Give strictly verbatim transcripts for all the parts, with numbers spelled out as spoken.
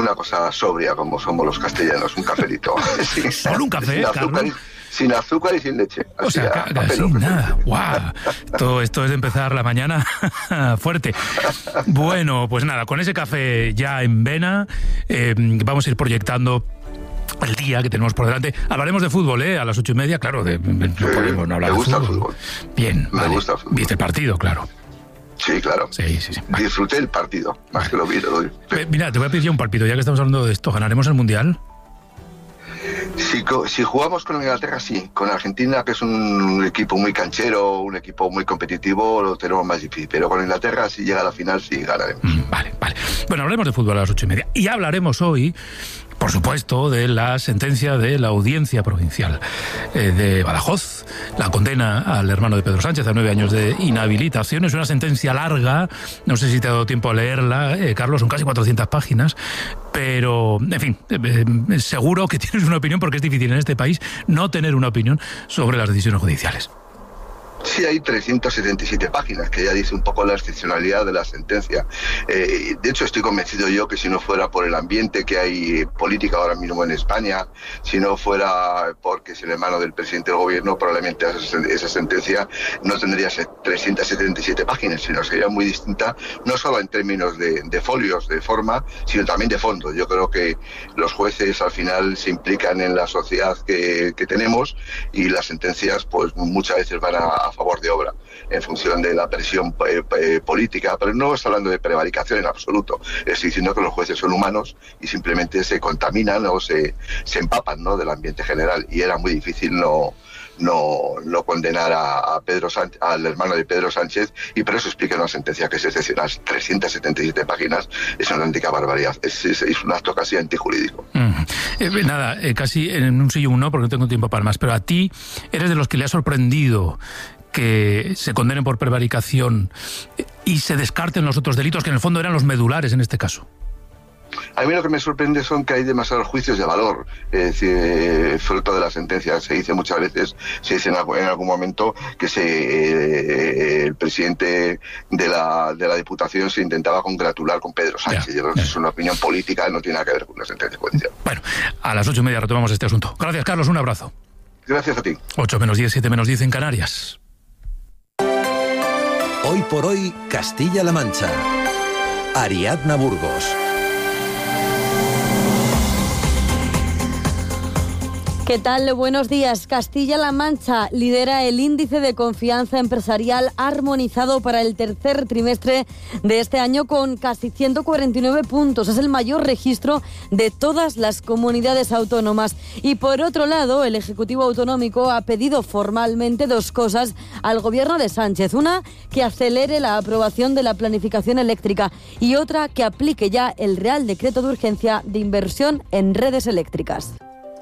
una cosa sobria como somos los castellanos, un cafelito. Sí. ¿Solo un café, sin azúcar, Carlos? Y, sin azúcar y sin leche. O Así, sea, a, a sin pelo, nada. ¡Guau! Todo esto es de empezar la mañana fuerte. Bueno, pues nada, con ese café ya en vena, eh, vamos a ir proyectando el día que tenemos por delante. Hablaremos de fútbol, ¿eh? A las ocho y media, claro, de, no sí, podemos no hablar me gusta de fútbol. El fútbol. Bien, me vale. gusta el fútbol. ¿Viste el partido? Claro. Sí, claro. Sí, sí, sí. Vale. Disfruté el partido, más vale. que lo vi. Lo vi. Eh, mira, te voy a pedir ya un palpito, ya que estamos hablando de esto. ¿Ganaremos el Mundial? Si, si jugamos con Inglaterra, sí. Con Argentina, que es un equipo muy canchero, un equipo muy competitivo, lo tenemos más difícil. Pero con Inglaterra, si llega a la final, sí ganaremos. Mm, vale, vale. Bueno, hablaremos de fútbol a las ocho y media. Y hablaremos hoy, por supuesto, de la sentencia de la Audiencia Provincial eh, de Badajoz. La condena al hermano de Pedro Sánchez a nueve años de inhabilitación. Es una sentencia larga, no sé si te ha dado tiempo a leerla, eh, Carlos, son casi cuatrocientas páginas, pero, en fin, eh, eh, seguro que tienes una opinión, porque es difícil en este país no tener una opinión sobre las decisiones judiciales. Sí, hay trescientas setenta y siete páginas, que ya dice un poco la excepcionalidad de la sentencia. Eh, de hecho, estoy convencido yo que si no fuera por el ambiente que hay política ahora mismo en España, si no fuera porque es el hermano del presidente del gobierno, probablemente esa, esa sentencia no tendría trescientas setenta y siete páginas, sino sería muy distinta, no solo en términos de, de folios, de forma, sino también de fondo. Yo creo que los jueces al final se implican en la sociedad que, que tenemos, y las sentencias pues muchas veces van a a favor de obra, en función de la presión eh, eh, política, pero no estoy hablando de prevaricación en absoluto. Estoy diciendo que los jueces son humanos y simplemente se contaminan o se, se empapan, ¿no?, del ambiente general, y era muy difícil no no, no condenar a, a Pedro Sánchez, al hermano de Pedro Sánchez, y por eso explica una sentencia que es excepcional. trescientas setenta y siete páginas, es una auténtica barbaridad, es, es, es un acto casi antijurídico. Mm. Eh, nada, eh, casi en un sí y un no, porque no tengo tiempo para más, pero a ti eres de los que le ha sorprendido que se condenen por prevaricación y se descarten los otros delitos, que en el fondo eran los medulares en este caso. A mí lo que me sorprende son que hay demasiados juicios de valor, es decir, eh, fruto de la sentencia. Se dice muchas veces, se dice en algún, en algún momento que se, eh, el presidente de la, de la Diputación se intentaba congratular con Pedro Sánchez. Ya, Yo creo que es una opinión política, no tiene nada que ver con una sentencia judicial. Bueno, a las ocho y media retomamos este asunto. Gracias, Carlos, un abrazo. Gracias a ti. ocho menos diez, siete menos diez en Canarias. Hoy por hoy, Castilla-La Mancha. Ariadna Burgos. ¿Qué tal? Buenos días. Castilla-La Mancha lidera el índice de confianza empresarial armonizado para el tercer trimestre de este año con casi ciento cuarenta y nueve puntos. Es el mayor registro de todas las comunidades autónomas. Y por otro lado, el Ejecutivo Autonómico ha pedido formalmente dos cosas al gobierno de Sánchez. Una, que acelere la aprobación de la planificación eléctrica, y otra, que aplique ya el Real Decreto de Urgencia de Inversión en redes eléctricas.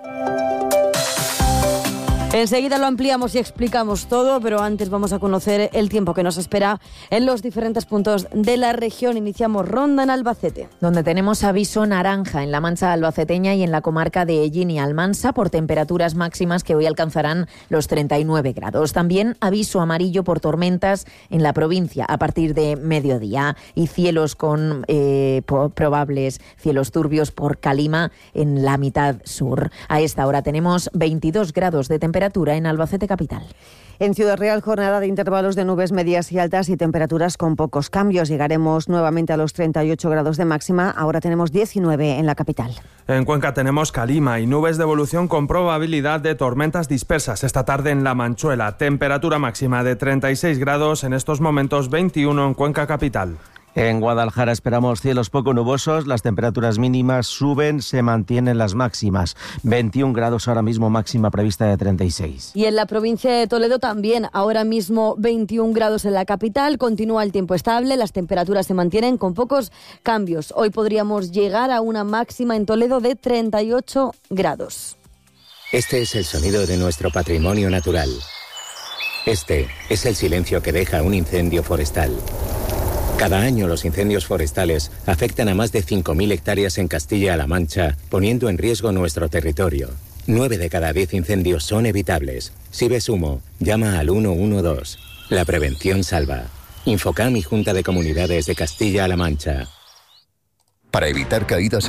Enseguida lo ampliamos y explicamos todo, pero antes vamos a conocer el tiempo que nos espera en los diferentes puntos de la región. Iniciamos ronda en Albacete, donde tenemos aviso naranja en la Mancha albaceteña y en la comarca de Ellín y Almansa por temperaturas máximas que hoy alcanzarán los treinta y nueve grados. También aviso amarillo por tormentas en la provincia a partir de mediodía, y cielos con eh, probables cielos turbios por Calima en la mitad sur. A esta hora tenemos veintidós grados de temperatura en Albacete capital. En Ciudad Real, jornada de intervalos de nubes medias y altas y temperaturas con pocos cambios. Llegaremos nuevamente a los treinta y ocho grados de máxima. Ahora tenemos diecinueve en la capital. En Cuenca tenemos calima y nubes de evolución con probabilidad de tormentas dispersas esta tarde en La Manchuela. Temperatura máxima de treinta y seis grados, en estos momentos veintiuno en Cuenca capital. En Guadalajara esperamos cielos poco nubosos, las temperaturas mínimas suben, se mantienen las máximas. veintiún grados ahora mismo, máxima prevista de treinta y seis. Y en la provincia de Toledo también, ahora mismo veintiún grados en la capital, continúa el tiempo estable, las temperaturas se mantienen con pocos cambios. Hoy podríamos llegar a una máxima en Toledo de treinta y ocho grados. Este es el sonido de nuestro patrimonio natural. Este es el silencio que deja un incendio forestal. Cada año los incendios forestales afectan a más de cinco mil hectáreas en Castilla-La Mancha, poniendo en riesgo nuestro territorio. Nueve de cada diez incendios son evitables. Si ves humo, llama al uno uno dos. La prevención salva. Infocam y Junta de Comunidades de Castilla-La Mancha. Para evitar caídas